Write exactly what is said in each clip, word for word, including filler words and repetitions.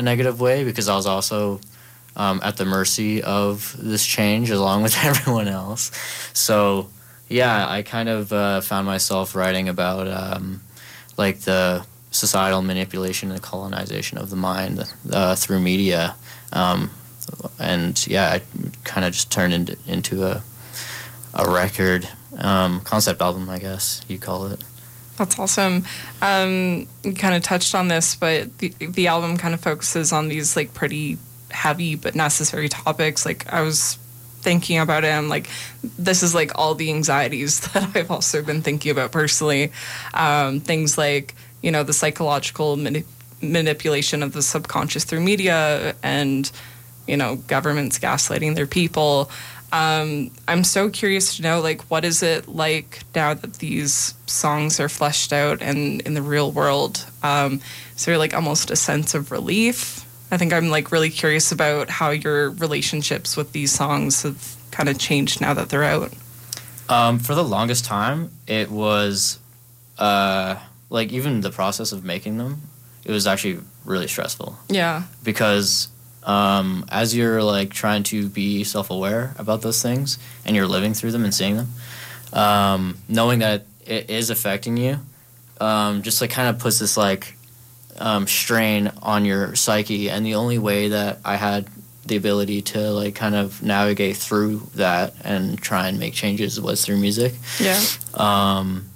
negative way because I was also um, at the mercy of this change along with everyone else. So, yeah, I kind of uh, found myself writing about um, like the societal manipulation and colonization of the mind uh, through media. Um, and, yeah, it kind of just turned into, into a, a record, um, concept album, I guess you call it. That's awesome. Um, you kind of touched on this, but the, the album kind of focuses on these like pretty heavy but necessary topics. Like I was thinking about it, and like this is like all the anxieties that I've also been thinking about personally. Um, things like, you know, the psychological mani- manipulation of the subconscious through media, and, you know, governments gaslighting their people. Um, I'm so curious to know, like, what is it like now that these songs are fleshed out and in the real world? Um, is there, like, almost a sense of relief? I think I'm, like, really curious about how your relationships with these songs have kind of changed now that they're out. Um, for the longest time, it was, uh, like, even the process of making them, it was actually really stressful. Yeah. Because... Um, as you're like trying to be self-aware about those things and you're living through them and seeing them, um, knowing that it is affecting you, um, just like kind of puts this like um, strain on your psyche. And the only way that I had the ability to like kind of navigate through that and try and make changes was through music. Yeah. Um,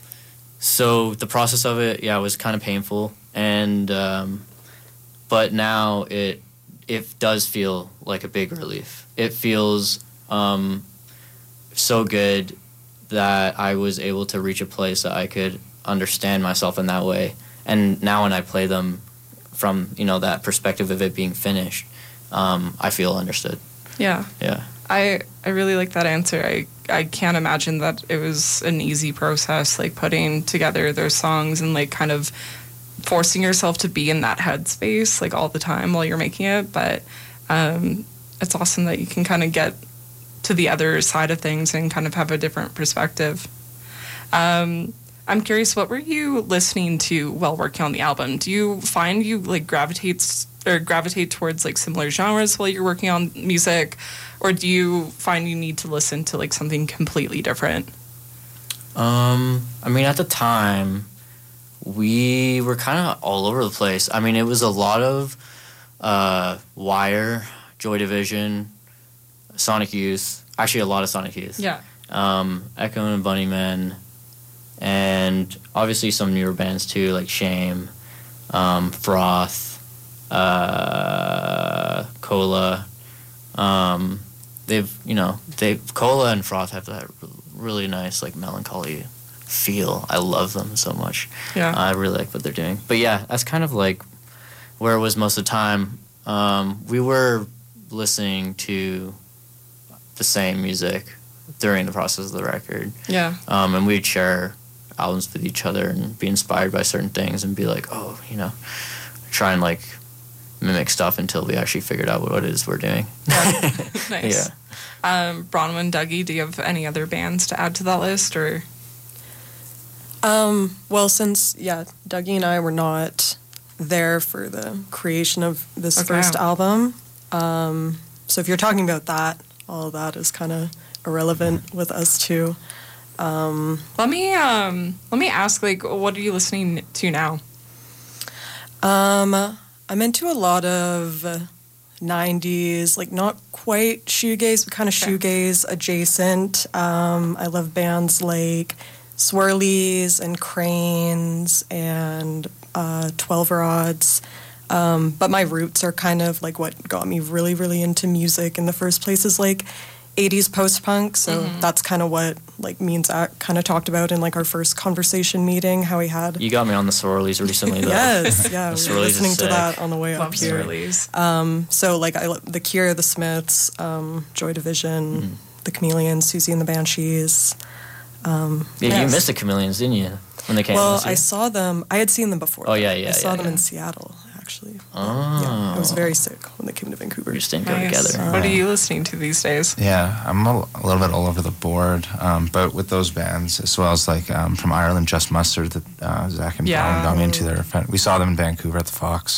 so the process of it, yeah, was kind of painful, and um, but now it. It does feel like a big relief. It feels um, so good that I was able to reach a place that I could understand myself in that way. And now when I play them from, you know, that perspective of it being finished, um, I feel understood. Yeah. Yeah. I, I really like that answer. I, I can't imagine that it was an easy process, like putting together those songs and like kind of forcing yourself to be in that headspace like all the time while you're making it. But um, it's awesome that you can kind of get to the other side of things and kind of have a different perspective. Um, I'm curious, what were you listening to while working on the album? Do you find you like gravitates or gravitate towards like similar genres while you're working on music, or do you find you need to listen to like something completely different? Um, I mean, at the time, we were kind of all over the place. I mean, it was a lot of uh, Wire, Joy Division, Sonic Youth. Actually, a lot of Sonic Youth. Yeah. Um, Echo and Bunnymen, and obviously some newer bands too, like Shame, um, Froth, uh, Cola. Um, they've, you know, they Cola and Froth have that really nice, like, melancholy feel. I love them so much. Yeah. I really like what they're doing. But yeah, that's kind of like where it was most of the time. Um, we were listening to the same music during the process of the record. Yeah. Um, and we'd share albums with each other and be inspired by certain things and be like, oh, you know, try and like mimic stuff until we actually figured out what it is we're doing. Yeah. Nice. Yeah. Um, Bronwyn, Dougie, do you have any other bands to add to that list, or? Um, well, since, yeah, Dougie and I were not there for the creation of this Okay. first album, um, so if you're talking about that, all of that is kind of irrelevant with us too. Um, let me um, let me ask, like, what are you listening to now? Um, I'm into a lot of nineties, like not quite shoegaze, but kind of Okay. shoegaze adjacent. Um, I love bands like Swirlies and Cranes and uh, twelve Rods. Um, but my roots are kind of like what got me really, really into music in the first place is like eighties post-punk. So Mm-hmm. that's kind of what like me and Zach kind of talked about in like our first conversation meeting, how we had... You got me on the Swirlies recently, though. Yes, yeah, The we were Swirlies is listening to sick. that on the way Love up here. Swirlies. Um, so like I lo- The Cure, The Smiths, um, Joy Division, Mm. The Chameleons, Susie and the Banshees. Um, Yeah, yes. you missed the Chameleons, didn't you? When they came Well, this year? I saw them. I had seen them before. Oh, yeah, yeah, I saw yeah, them yeah. in Seattle, actually. Oh. Yeah, I was very sick when they came to Vancouver. We just didn't go Nice. together. What are you listening to these days? Yeah, I'm a, a little bit all over the board, um, but with those bands, as well as like um, from Ireland, Just Mustard, that uh, Zach and Yeah. Brian got me into their event. We saw them in Vancouver at the Fox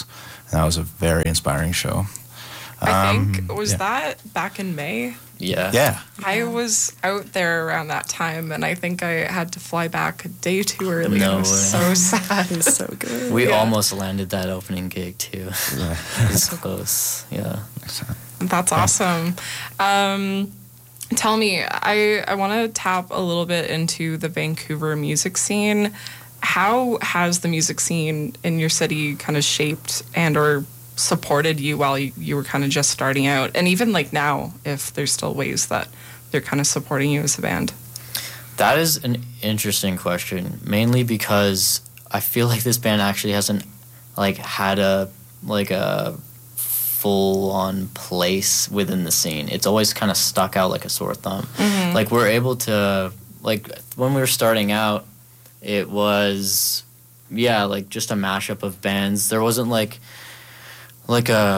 And that was a very inspiring show. I Um, think, was yeah. that back in May? Yeah. Yeah. I was out there around that time, and I think I had to fly back a day too early. No It was way. so sad. It was so good. We Yeah. almost landed that opening gig too. Yeah. It's close. Yeah. That's awesome. Um, tell me, I, I want to tap a little bit into the Vancouver music scene. How has the music scene in your city kind of shaped and or supported you while you, you were kind of just starting out? And even like now, if there's still ways that they're kind of supporting you as a band? That is an interesting question, mainly because I feel like this band actually hasn't like had a like a full on place within the scene. It's always kind of stuck out like a sore thumb. Mm-hmm. Like we're able to like when we were starting out, it was yeah, like just a mashup of bands. There wasn't like like a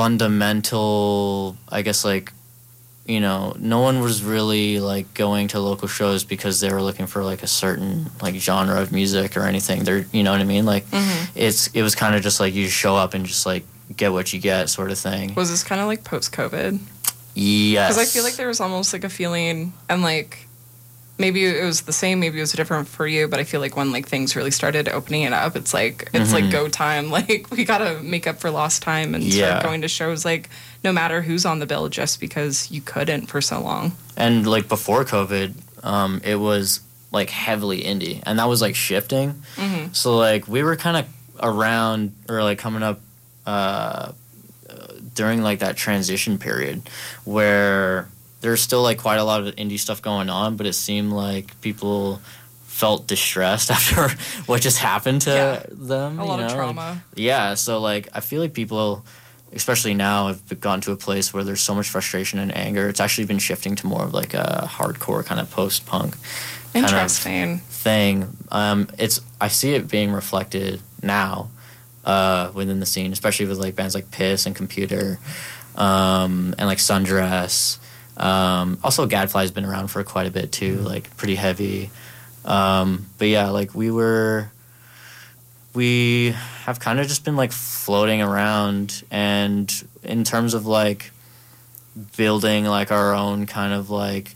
fundamental, I guess like you know, no one was really like going to local shows because they were looking for like a certain like genre of music or anything. They're, you know what I mean? Like Mm-hmm. it's it was kind of just like you show up and just like get what you get sort of thing. Was this kind of like post-COVID? Yes. Because I feel like there was almost like a feeling, and like maybe it was the same, maybe it was different for you, but I feel like when like things really started opening it up, it's like it's Mhm. like go time. Like we gotta make up for lost time and Yeah. start going to shows. Like no matter who's on the bill, just because you couldn't for so long. And like before COVID, um, it was like heavily indie, and that was like shifting. Mm-hmm. So like we were kind of around or like coming up uh, during like that transition period where there's still like quite a lot of indie stuff going on, but it seemed like people felt distressed after what just happened to Yeah. them. A you lot know? of Like, trauma. yeah, so like I feel like people, especially now, have gotten to a place where there's so much frustration and anger. It's actually been shifting to more of like a hardcore kind of post-punk kind of Interesting. thing. Um, it's I see it being reflected now uh, within the scene, especially with like bands like Piss and Computer, um, and like Sundress. Um, also, Gadfly's been around for quite a bit too, like pretty heavy. Um, but yeah, like we were, we have kind of just been like floating around, and in terms of like building like our own kind of like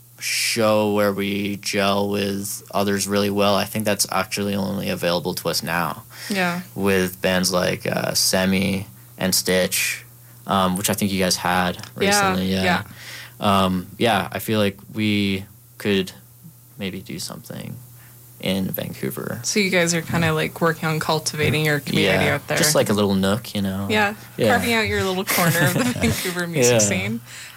show where we gel with others really well, I think that's actually only available to us now Yeah. with bands like uh, Semi and Stitch, um, which I think you guys had recently. Yeah, Yeah, Um, yeah. I feel like we could maybe do something in Vancouver. So you guys are kind of like working on cultivating your community Yeah, out there. just like a little nook, you know. Yeah, Yeah. carving out your little corner of the Vancouver music Yeah. scene.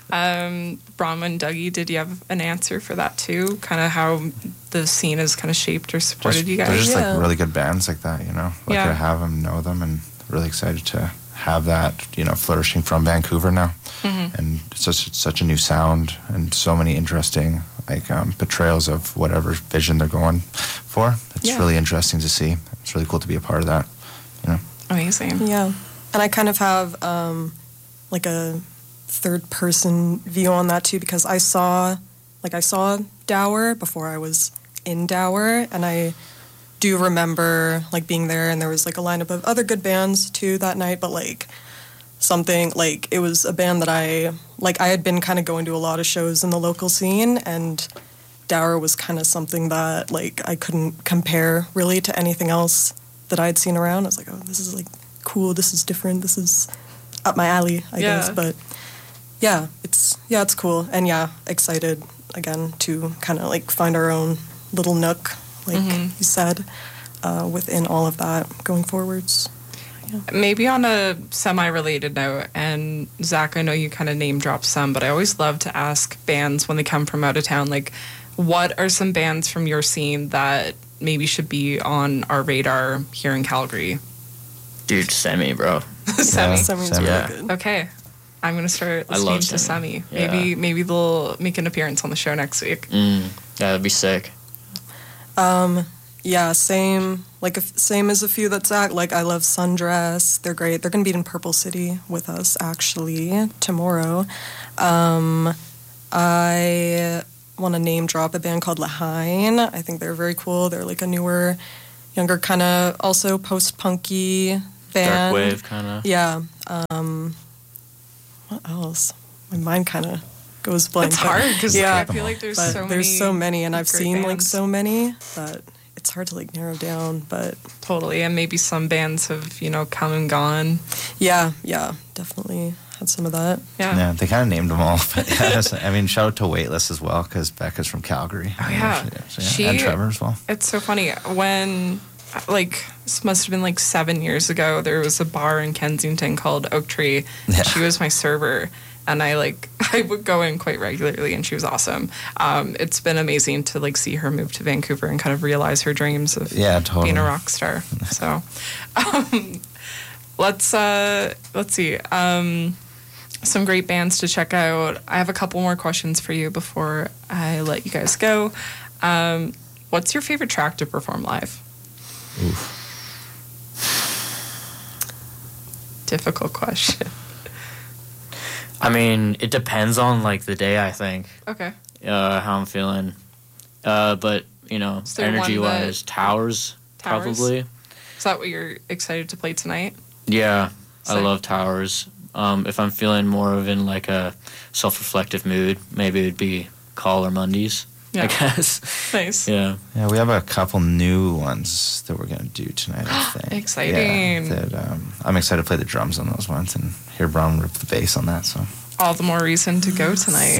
Um, Brahma and Dougie, did you have an answer for that too? Kind of how the scene has kind of shaped or supported Just, you they're guys? just Yeah. like really good bands like that, you know. Lucky Yeah. to have them, know them, and really excited to have that, you know, flourishing from Vancouver now. Mm-hmm. And it's such such a new sound and so many interesting like um, portrayals of whatever vision they're going for. It's Yeah. really interesting to see. It's really cool to be a part of that. You know. Amazing. Yeah. And I kind of have um, like a third person view on that too, because I saw like I saw Dower before I was in Dower, and I do remember like being there, and there was like a lineup of other good bands too that night, but like something like it was a band that I like I had been kind of going to a lot of shows in the local scene, and Dower was kind of something that like I couldn't compare really to anything else that I'd seen around. I was like, oh, this is like cool, this is different, this is up my alley, I Yeah. guess. But yeah, it's yeah, it's cool, and yeah, excited again to kind of like find our own little nook, like Mhm. you said, uh, within all of that going forwards. Maybe on a semi-related note, and Zach, I know you kind of name drop some, but I always love to ask bands when they come from out of town, like, what are some bands from your scene that maybe should be on our radar here in Calgary? Dude, Semi, bro. Semi. Yeah. Semi's Semi. really Yeah. good. Okay. I'm going to start I listening love to Semi. Semi. Yeah. Maybe maybe they'll make an appearance on the show next week. Mm, yeah, that'd be sick. Um, yeah, same. Like a f same as a few that Zach. Like I love Sundress. They're great. They're gonna be in Purple City with us actually tomorrow. Um, I want to name drop a band called Lahain. I think they're very cool. They're like a newer, younger kind of also post punky band. Dark wave kind of. Yeah. Um, what else? My mind kind of goes blank. It's but- hard because yeah, I feel like there's but so many. there's so many, and I've great seen like bands. so many that it's hard to like narrow down. But Totally, and maybe some bands have you know come and gone. yeah, yeah, definitely had some of that. Yeah. Yeah, they kind of named them all. But yeah, that's- I mean, shout out to Waitlist as well, because Becca's from Calgary. Oh, yeah. So, yeah. She- and Trevor as well. It's so funny when, like, this must have been like seven years ago. There was a bar in Kensington called Oak Tree. Yeah. She was my server, and I like I would go in quite regularly, and she was awesome. Um, it's been amazing to like see her move to Vancouver and kind of realize her dreams of Yeah, totally. being a rock star. So, um, let's uh, let's see. Um, some great bands to check out. I have a couple more questions for you before I let you guys go. Um, what's your favorite track to perform live? Oof. Difficult question. I mean, it depends on like the day. I think Okay. uh, how I'm feeling, uh, but you know, Is there one energy that- wise, Towers, Towers? probably. Is that what you're excited to play tonight? Yeah, I Sick. love Towers. Um, if I'm feeling more of in like a self-reflective mood, maybe it'd be Call or Mondays. I Yeah. guess. Nice. Yeah. Yeah, we have a couple new ones that we're going to do tonight, I think. Exciting. Yeah, that, um, I'm excited to play the drums on those ones and hear Brown rip the bass on that. So All the more reason to go tonight.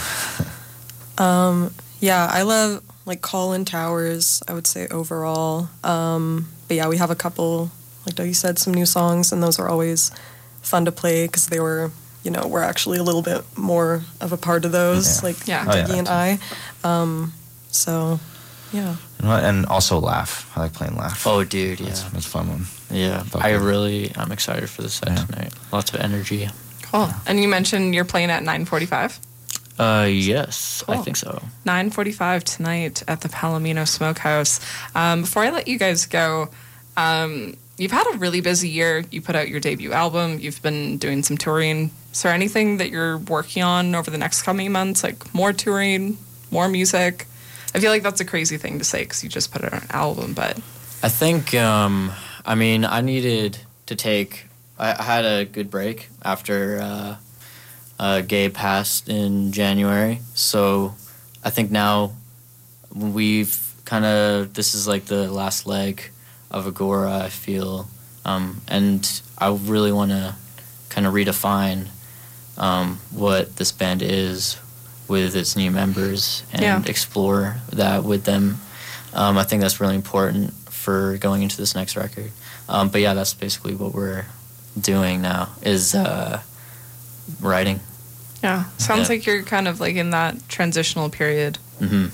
Um, yeah, I love like Colin Towers, I would say overall. Um, but yeah, we have a couple, like you said, some new songs, and those are always fun to play because they were, you know, we're actually a little bit more of a part of those, Yeah. like Yeah. Oh, yeah, Dougie and I. Um, so, yeah. You know what? And also Laugh. I like playing Laugh. Oh, dude. Yeah. That's, that's a fun one. Yeah. Fuck I yeah. really, I'm excited for the set Yeah. tonight. Lots of energy. Cool. And you mentioned you're playing at nine forty-five? Uh, yes, I Cool. think so. nine forty-five tonight at the Palomino Smokehouse. Um, before I let you guys go, um, you've had a really busy year. You put out your debut album. You've been doing some touring. Is there anything that you're working on over the next coming months? Like more touring, more music? I feel like that's a crazy thing to say because you just put out an album, but I think, um, I mean, I needed to take, I, I had a good break after uh, uh, Gabe passed in January. So I think now we've kind of, this is like the last leg of Agora, I feel. Um, and I really want to kind of redefine um, what this band is with its new members and Yeah. explore that with them. Um, I think that's really important for going into this next record. Um, but yeah, that's basically what we're doing now is uh, writing. yeah. Sounds Yeah. like you're kind of like in that transitional period. hmm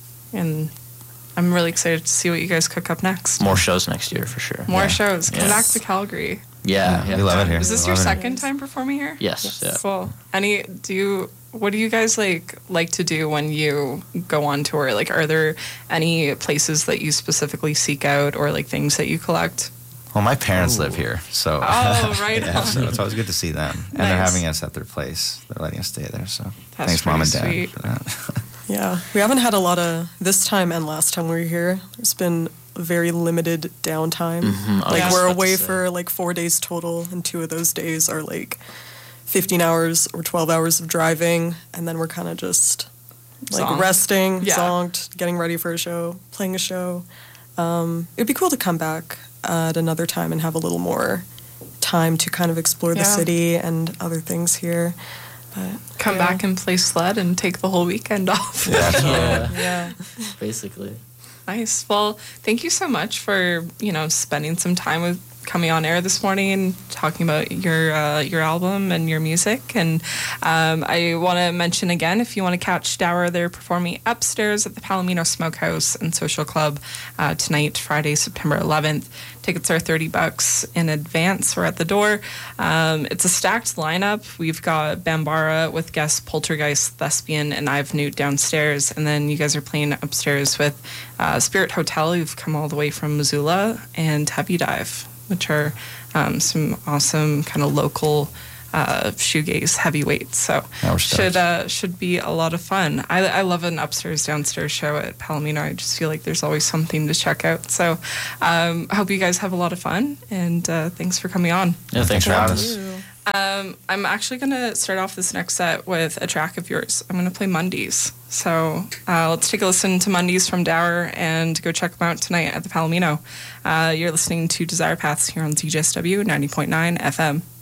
And I'm really excited to see what you guys cook up next. More shows next year for sure. More Yeah. shows. Come Yes. back to Calgary. Yeah, yeah. We love it here. Is this We your love it. second time performing here? Yes. Yeah. Cool. Any do you what do you guys like like to do when you go on tour? Like are there any places that you specifically seek out or like things that you collect? Well, my parents Ooh. live here, so Oh, right yeah, on. so it's always good to see them, and they're Nice. having us at their place. They're letting us stay there, so That's thanks, mom and dad, pretty sweet. for that. Yeah, we haven't had a lot of this time and last time we were here. There's been very limited downtime. Mhm, I Like was we're about to away say. for like four days total, and two of those days are like fifteen hours or twelve hours of driving, and then we're kind of just like Zonked. resting, Yeah. zonked, getting ready for a show, playing a show. Um, it'd be cool to come back at another time and have a little more time to kind of explore the Yeah. city and other things here. But Come yeah. back and play sled and take the whole weekend off. Yeah, Yeah, Yeah. basically. Nice. Well, thank you so much for, you know, spending some time with coming on air this morning, talking about your uh, your album and your music. And um, I want to mention again, if you want to catch Dower, they're performing upstairs at the Palomino Smokehouse and Social Club uh, tonight, Friday, September eleventh. Tickets are thirty bucks in advance. We're at the door. Um, it's a stacked lineup. We've got Bambara with guest Poltergeist, Thespian, and I've Newt downstairs. And then you guys are playing upstairs with uh, Spirit Hotel, who've come all the way from Missoula, and Heavy Dive, which are um, some awesome kind of local uh, shoegaze heavyweights. So Yeah, we're should stoked. uh, should be a lot of fun. I, I love an upstairs downstairs show at Palomino. I just feel like there's always something to check out. So um, I hope you guys have a lot of fun, and uh, thanks for coming on. Yeah, thanks for Thank having you. us. Um, I'm actually going to start off this next set with a track of yours. I'm going to play Mondays. So uh, let's take a listen to Mondays from Dower and go check them out tonight at the Palomino. Uh, you're listening to Desire Paths here on Z J S W ninety point nine F M.